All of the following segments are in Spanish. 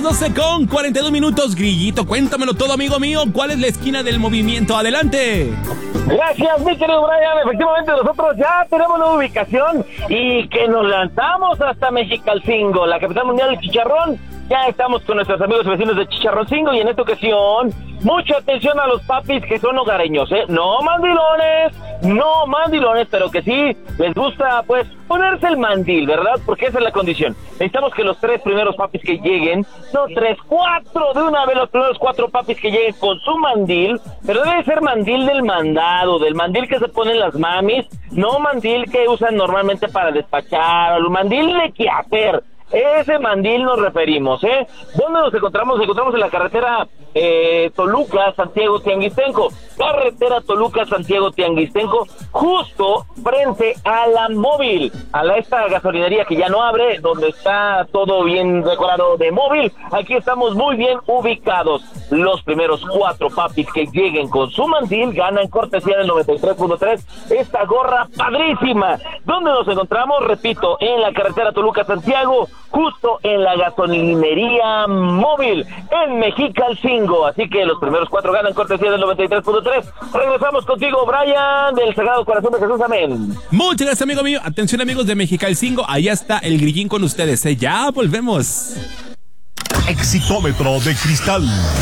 12:42. Grillito, cuéntamelo todo, amigo mío. ¿Cuál es la esquina del movimiento? Adelante. Gracias, mi querido Brian. Efectivamente, nosotros ya tenemos la ubicación y que nos lanzamos hasta Mexicalcingo, la capital mundial del chicharrón. Ya estamos con nuestros amigos y vecinos de Chicharroncingo y en esta ocasión, mucha atención a los papis que son hogareños, no mandilones, pero que sí les gusta, pues, ponerse el mandil, ¿verdad? Porque esa es la condición. Necesitamos que los 3 primeros papis que lleguen, no 3, 4 de una vez, los primeros 4 papis que lleguen con su mandil, pero debe ser mandil del mandado, del mandil que se ponen las mamis, no mandil que usan normalmente para despachar, o el mandil de quehacer. Ese mandil nos referimos, ¿Dónde nos encontramos? Nos encontramos en la carretera Toluca-Santiago Tianguistenco. Carretera Toluca-Santiago Tianguistenco, justo frente a la Móvil, esta gasolinería que ya no abre, donde está todo bien decorado de Móvil. Aquí estamos muy bien ubicados. Los primeros 4 papis que lleguen con su mandil ganan cortesía del 93.3 esta gorra padrísima. ¿Dónde nos encontramos? Repito, en la carretera Toluca-Santiago, justo en la gasolinería Móvil, en Mexicalcingo. Así que los primeros 4 ganan cortesía del 93.3. Regresamos contigo, Brian, del Sagrado Corazón de Jesús, amén. Muchas gracias, amigo mío. Atención, amigos de Mexicalcingo, allá está el grillín con ustedes, Ya volvemos. Exitómetro de cristal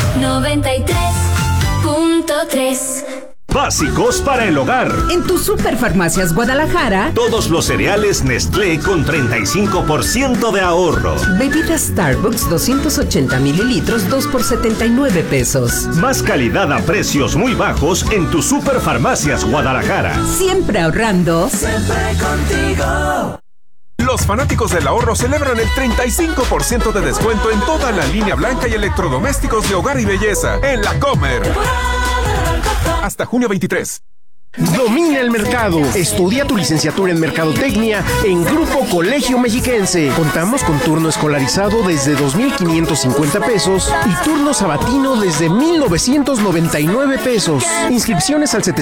93.3. Básicos para el hogar. En tu Superfarmacias Guadalajara, Todos los cereales Nestlé con 35% de ahorro. bebida Starbucks 280 mililitros, 2 por 79 pesos. Más calidad a precios muy bajos en tu Superfarmacias Guadalajara. Siempre ahorrando. Siempre contigo. Los fanáticos del ahorro celebran el 35% de descuento en toda la línea blanca y electrodomésticos de hogar y belleza en La Comer. Hasta junio 23. Domina el mercado. Estudia tu licenciatura en Mercadotecnia en Grupo Colegio Mexiquense. Contamos con turno escolarizado desde 2,550 pesos y turno sabatino desde 1,999 pesos. Inscripciones al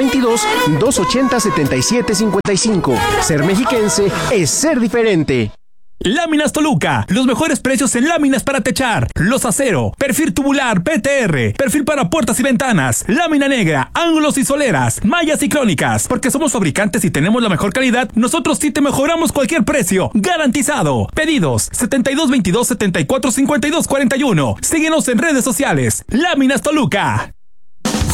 722-280-7755. Ser mexiquense es ser diferente. Láminas Toluca, los mejores precios en láminas para techar, los acero, perfil tubular, PTR, perfil para puertas y ventanas, lámina negra, ángulos y soleras, mallas y crónicas. Porque somos fabricantes y tenemos la mejor calidad, nosotros sí te mejoramos cualquier precio, garantizado. Pedidos 7222-745241. Síguenos en redes sociales. Láminas Toluca.